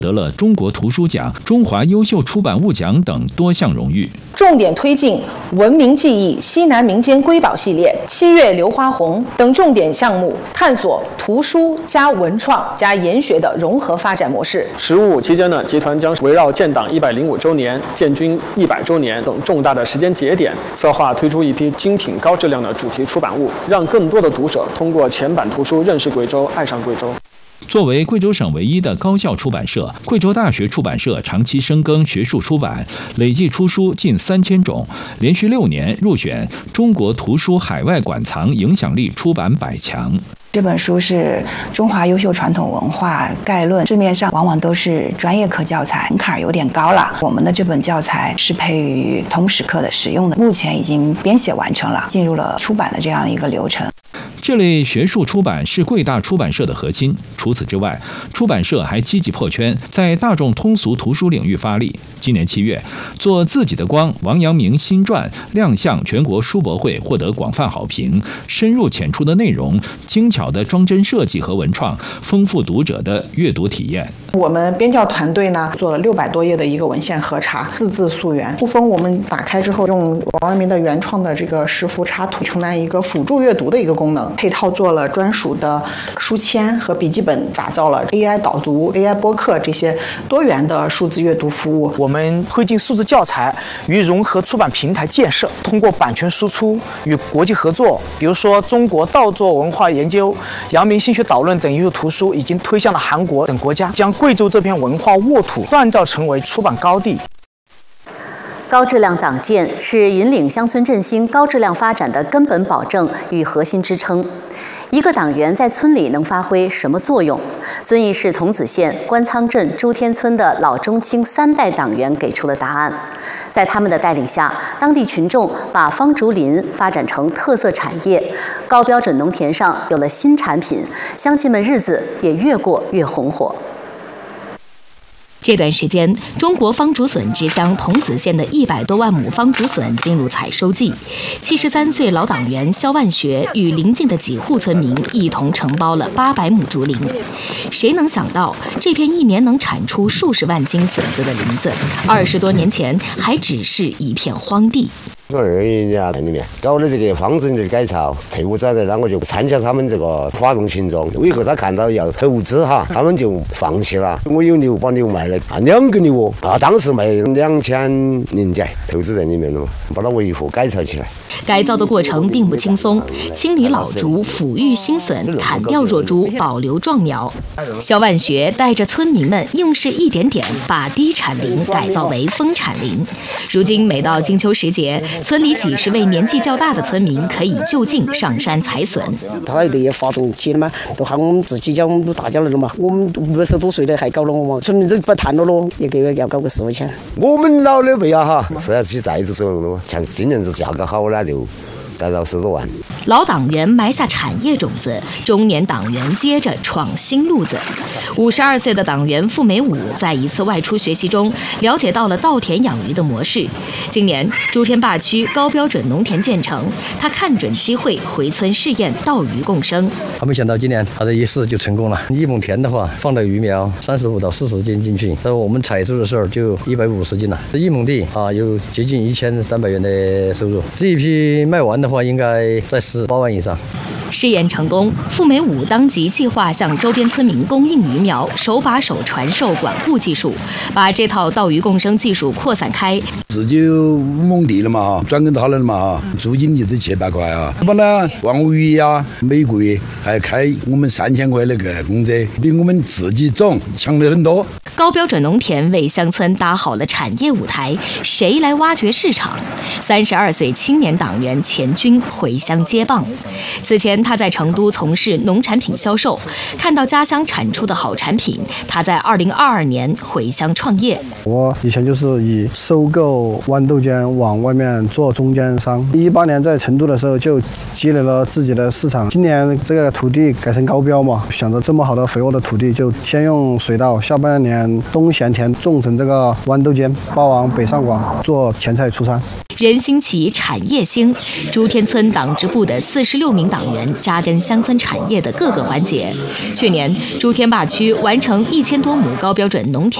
得了中国图书奖、中华优秀出版物奖等多项荣誉。 重点推进文明记忆、西南民间瑰宝系列、七月榴花红等重点项目，探索图书加文创加研学的融合发展模式。 15期间呢，集团将围绕建党105周年、建军100周年等重大的时间节点，策划推出一批精品高质量的主题出版物，让更多的读者通过前版图书认识贵州、爱上贵州。 作为贵州省唯一的高校出版社，贵州大学出版社长期深耕学术出版，累计出书近3000种，连续6年入选中国图书海外馆藏影响力出版100强。 这本书是中华优秀传统文化概论，市面上往往都是专业课教材，门槛有点高了。我们的这本教材适配于通识课的使用的，目前已经编写完成了，进入了出版的这样一个流程。 这类学术出版是贵大出版社的核心。除此之外，出版社还积极破圈，在大众通俗图书领域发力。今年7月，做自己的光王阳明新传亮相全国书博会，获得广泛好评。深入浅出的内容，精巧的装帧设计和文创，丰富读者的阅读体验。 我们编校团队呢，做了600多页的一个文献核查，字字溯源。部分我们打开之后，用王阳明的原创的这个识符插图，承担一个辅助阅读的一个功能。配套做了专属的书签和笔记本，打造了 AI 导读、AI 播客这些多元的数字阅读服务。 我们推进数字教材与融合出版平台建设，通过版权输出与国际合作，比如说中国道作文化研究、阳明心学导论等优秀图书已经推向了韩国等国家，将贵州这片文化沃土锻造成为出版高地。 高质量党建是引领乡村振兴、高质量发展的根本保证与核心支撑。一个党员在村里能发挥什么作用？遵义市桐梓县官仓镇朱天村的老中青3代党员给出了答案。在他们的带领下，当地群众把芳竹林发展成特色产业，高标准农田上有了新产品，乡亲们日子也越过越红火。 这段时间，中国方竹笋之乡桐梓县的100多万亩方竹笋进入采收季。73岁老党员肖万学与邻近的几户村民一同承包了800亩竹林。谁能想到，这片1年能产出数十万斤笋子的林子，20多年前还只是一片荒地。 2年里面搞了这个方针的改造，退伍转来，然后就参加他们这个发动群众。以后他看到要投资哈，他们就放弃了。我有牛，把牛卖了2个牛当时卖2000件，投资在里面了嘛，把它维护改造起来。 改造的过程并不轻松，清理老竹、抚育新笋、砍掉弱株、保留壮苗。肖万学带着村民们硬是一点点把低产林改造为丰产林。如今每到金秋时节，村里几十位年纪较大的村民可以就近上山采笋。 他这些发动起了嘛，都喊我们自己讲，我们都大家来了嘛。我们50多岁的还搞了我嘛，村民都不谈了咯，一个月要搞个4、5千。 我们老的辈哈，是要去带着走了嘛。像今年这价格好了，就带到10多万。 老党员埋下产业种子，中年党员接着闯新路子。52岁的党员付美武在一次外出学习中了解到了稻田养鱼的模式。今年朱天坝区高标准农田建成，他看准机会回村试验稻鱼共生。 没想到今年他这一试就成功了。1亩田的话，放的鱼苗35到40斤进去，我们采收的时候就150斤了。这1亩地有接近1300元的收入。这一批卖完的话，应该在18万以上。 试验成功，付美武当即计划向周边村民供应鱼苗，手把手传授管护技术，把这套稻鱼共生技术扩散开。 自己有5亩地了嘛，转给他了嘛，租金就是700块啊。把那黄鱼呀，每个月还开我们3000块那个工资，比我们自己种强了很多。 高标准农田为乡村搭好了产业舞台，谁来挖掘市场？32岁青年党员钱军回乡接棒。此前他在成都从事农产品销售，看到家乡产出的好产品，他在2022年回乡创业。 我以前就是以收购豌豆浆往外面做中间商。18年在成都的时候就积累了自己的市场。今年这个土地改成高标嘛，想着这么好的肥沃的土地，就先用水稻，下半年们东咸田种成这个豌豆尖，发往北上广做前菜出餐。 人兴起，产业兴。朱天村党支部的46名党员扎根乡村产业的各个环节。去年，朱天坝区完成1000多亩高标准农田